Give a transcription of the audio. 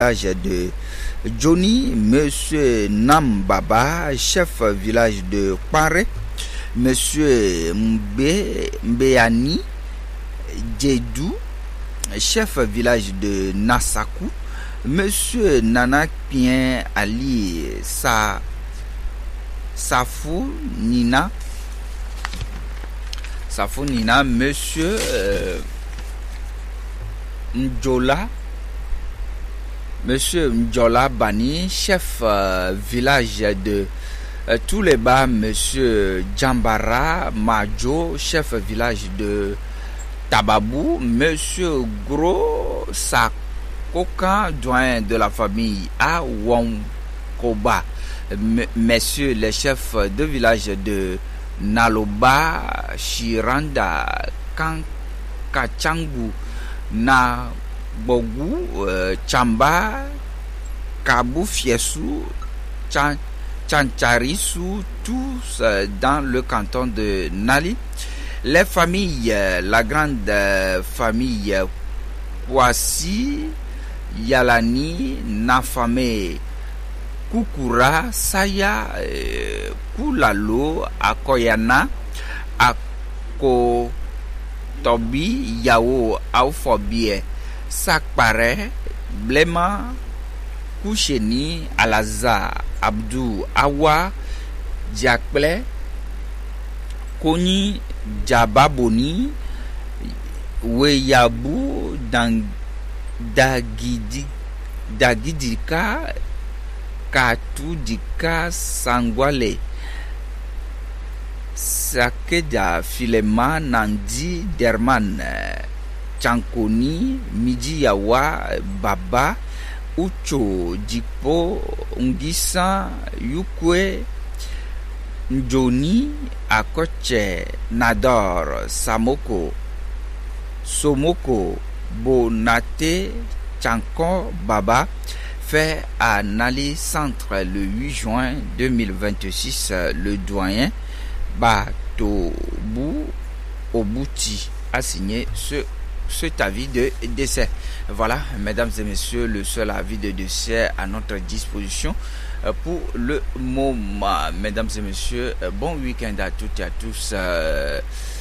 de Johnny, Monsieur Nambaba, chef village de Kware, Monsieur Mbeani Djedou, chef village de Nassakou, Monsieur Nanakpien Ali Safou Nina, Monsieur Ndjola Bani, chef village de tous les bas, Monsieur Djambara Majo, chef village de Tababou, Monsieur Gros Sakoka, doyen de la famille Awonkoba, Messieurs les chefs de village de Naloba, Shiranda, Kachangu, Nabogu, Chamba, Kabu Fiesou, Chancharisu, tous dans le canton de Nali. Les familles, la grande famille Kwasi, Yalani, Nafame, Kukura, Saya, Kulalo, Akoyana, Akotobi, Yao, Aufobie, Sakpare, Blema, Koucheni, Alaza, Abdou, Awa, Diakple, Koni, Djababoni, Weyabu, Dagidika, Katudika, Sangwale, Sakeda, Filema, Nandi, Derman, Chankoni, Midiyawa, Baba, Ucho, Dipo, Ngisa, Yukwe, Njoni, Akoche, Nador, Samoko, Somoko, Bonate, Chankon, Baba, fait à Nali Centre le 8 juin 2026. Le doyen Batobu Obuti a signé cet avis de décès. Voilà, mesdames et messieurs, le seul avis de décès à notre disposition pour le moment. Mesdames et messieurs, bon week-end à toutes et à tous.